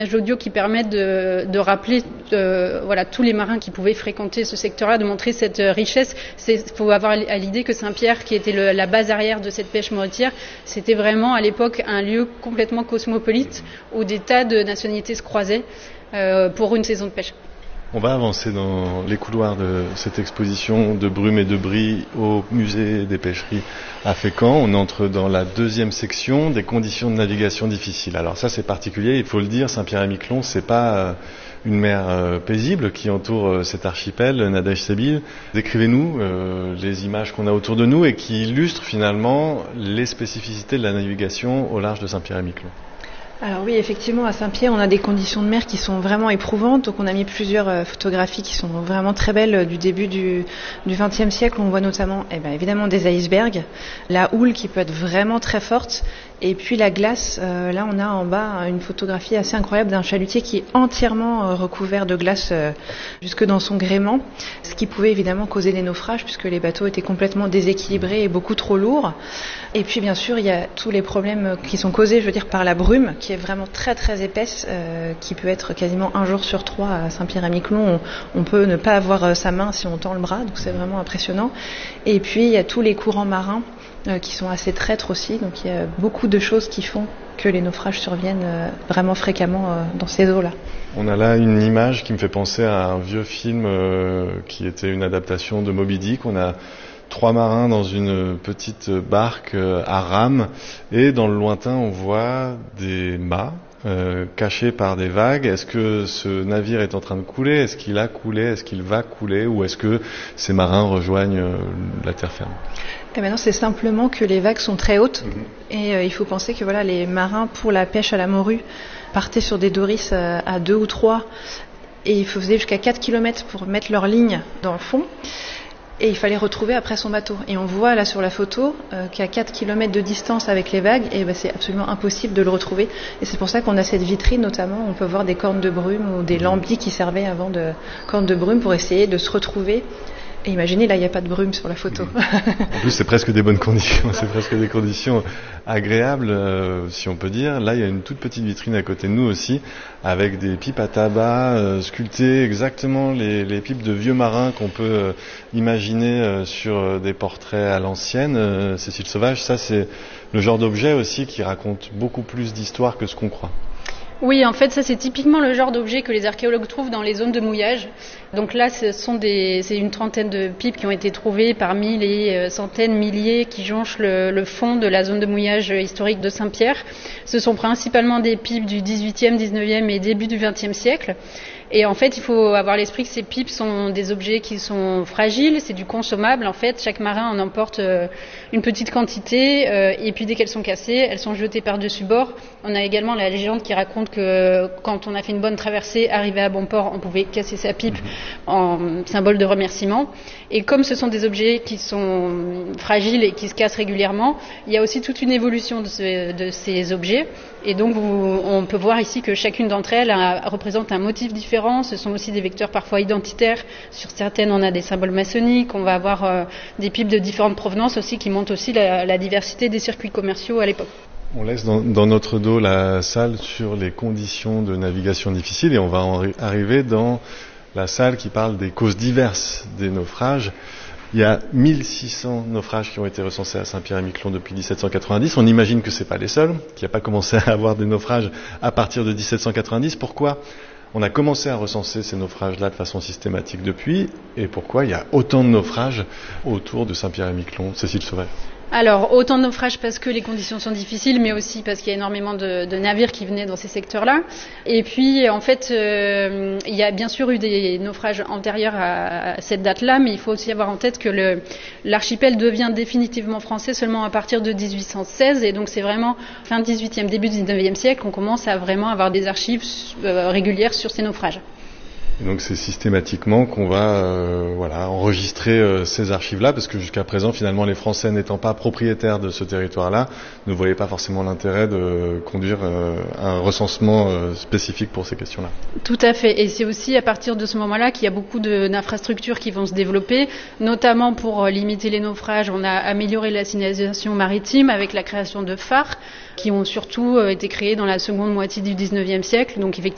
Audio qui permettent de rappeler tous les marins qui pouvaient fréquenter ce secteur-là, de montrer cette richesse. Il faut avoir à l'idée que Saint-Pierre, qui était la base arrière de cette pêche moritière, c'était vraiment à l'époque un lieu complètement cosmopolite où des tas de nationalités se croisaient pour une saison de pêche. On va avancer dans les couloirs de cette exposition de brume et de bris au musée des pêcheries à Fécamp. On entre dans la deuxième section des conditions de navigation difficiles. Alors ça c'est particulier, il faut le dire, Saint-Pierre-et-Miquelon, c'est pas une mer paisible qui entoure cet archipel, Nadège Sébille. Décrivez-nous les images qu'on a autour de nous et qui illustrent finalement les spécificités de la navigation au large de Saint-Pierre-et-Miquelon. Alors oui, effectivement, à Saint-Pierre, on a des conditions de mer qui sont vraiment éprouvantes. Donc on a mis plusieurs photographies qui sont vraiment très belles du début du XXe siècle. On voit notamment, évidemment, des icebergs, la houle qui peut être vraiment très forte, et puis la glace. Là, on a en bas une photographie assez incroyable d'un chalutier qui est entièrement recouvert de glace jusque dans son gréement, ce qui pouvait évidemment causer des naufrages puisque les bateaux étaient complètement déséquilibrés et beaucoup trop lourds. Et puis bien sûr, il y a tous les problèmes qui sont causés, par la brume, qui est vraiment très très épaisse, qui peut être quasiment 1 jour sur 3 à Saint-Pierre-et-Miquelon. On peut ne pas avoir sa main si on tend le bras, donc c'est vraiment impressionnant. Et puis il y a tous les courants marins qui sont assez traîtres aussi, donc il y a beaucoup de choses qui font que les naufrages surviennent vraiment fréquemment dans ces eaux-là. On a là une image qui me fait penser à un vieux film qui était une adaptation de Moby Dick. On a 3 marins dans une petite barque à rames et dans le lointain on voit des mâts cachés par des vagues. Est-ce que ce navire est en train de couler? Est-ce qu'il a coulé? Est-ce qu'il va couler? Ou est-ce que ces marins rejoignent la terre ferme? Et maintenant, c'est simplement que les vagues sont très hautes et il faut penser que les marins pour la pêche à la morue partaient sur des doris à 2 ou 3 et il faisait jusqu'à 4 km pour mettre leur ligne dans le fond. Et il fallait retrouver après son bateau. Et on voit là sur la photo qu'à 4 km de distance avec les vagues, c'est absolument impossible de le retrouver. Et c'est pour ça qu'on a cette vitrine notamment, on peut voir des cornes de brume ou des lambis qui servaient avant de cornes de brume pour essayer de se retrouver. Et imaginez, là, il n'y a pas de brume sur la photo. En plus, c'est presque des bonnes conditions, c'est presque des conditions agréables, si on peut dire. Là, il y a une toute petite vitrine à côté de nous aussi, avec des pipes à tabac sculptées, exactement les pipes de vieux marins qu'on peut imaginer sur des portraits à l'ancienne. Cécile Sauvage, ça, c'est le genre d'objet aussi qui raconte beaucoup plus d'histoire que ce qu'on croit. Oui, en fait, ça c'est typiquement le genre d'objet que les archéologues trouvent dans les zones de mouillage. Donc là, c'est une trentaine de pipes qui ont été trouvées parmi les centaines, milliers qui jonchent le fond de la zone de mouillage historique de Saint-Pierre. Ce sont principalement des pipes du XVIIIe, XIXe et début du XXe siècle. Et en fait, il faut avoir l'esprit que ces pipes sont des objets qui sont fragiles, c'est du consommable. En fait, chaque marin en emporte une petite quantité et puis dès qu'elles sont cassées, elles sont jetées par-dessus bord. On a également la légende qui raconte que quand on a fait une bonne traversée, arrivé à bon port, on pouvait casser sa pipe en symbole de remerciement. Et comme ce sont des objets qui sont fragiles et qui se cassent régulièrement, il y a aussi toute une évolution de ces objets. Et donc, on peut voir ici que chacune d'entre elles représente un motif différent. Ce sont aussi des vecteurs parfois identitaires. Sur certaines, on a des symboles maçonniques. On va avoir des pipes de différentes provenances aussi qui montrent aussi la diversité des circuits commerciaux à l'époque. On laisse dans notre dos la salle sur les conditions de navigation difficiles et on va arriver dans la salle qui parle des causes diverses des naufrages. Il y a 1600 naufrages qui ont été recensés à Saint-Pierre-et-Miquelon depuis 1790. On imagine que ce n'est pas les seuls, qu'il n'y a pas commencé à avoir des naufrages à partir de 1790. Pourquoi on a commencé à recenser ces naufrages-là de façon systématique depuis et pourquoi il y a autant de naufrages autour de Saint-Pierre-et-Miquelon? Cécile Sauvage. Alors, autant de naufrages parce que les conditions sont difficiles, mais aussi parce qu'il y a énormément de navires qui venaient dans ces secteurs-là. Et puis, en fait, il y a bien sûr eu des naufrages antérieurs à cette date-là, mais il faut aussi avoir en tête que l'archipel devient définitivement français seulement à partir de 1816. Et donc, c'est vraiment fin 18e, début 19e siècle qu'on commence à vraiment avoir des archives régulières sur ces naufrages. Et donc c'est systématiquement qu'on va enregistrer ces archives-là, parce que jusqu'à présent, finalement, les Français n'étant pas propriétaires de ce territoire-là, ne voyaient pas forcément l'intérêt de conduire un recensement spécifique pour ces questions-là. Tout à fait. Et c'est aussi à partir de ce moment-là qu'il y a beaucoup d'infrastructures qui vont se développer, notamment pour limiter les naufrages. On a amélioré la signalisation maritime avec la création de phares qui ont surtout été créés dans la seconde moitié du 19e siècle. Donc effectivement,